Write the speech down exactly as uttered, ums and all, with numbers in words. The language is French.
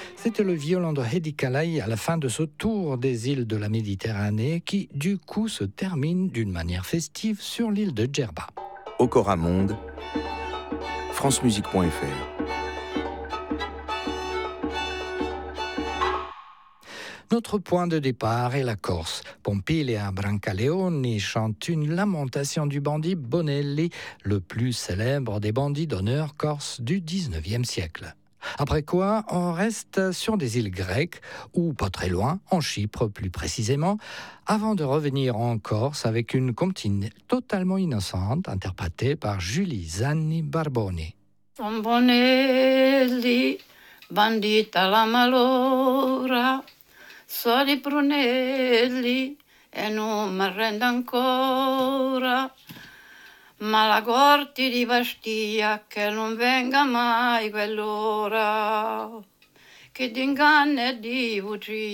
C'était le violon de Hedi Kalay à la fin de ce tour des îles de la Méditerranée qui, du coup, se termine d'une manière festive sur l'île de Djerba. Okora Monde, francemusique point f r. Notre point de départ est la Corse. Pompilea Brancaleone chante une lamentation du bandit Bonelli, le plus célèbre des bandits d'honneur corse du dix-neuvième siècle. Après quoi, on reste sur des îles grecques, ou pas très loin, en Chypre plus précisément, avant de revenir en Corse avec une comptine totalement innocente interprétée par Julie Zanni Barboni. Bonelli, bandita la malora, so di Brunelli e non mi arrendo ancora. Ma la corte di Bastia che non venga mai quell'ora che di inganno e di bugia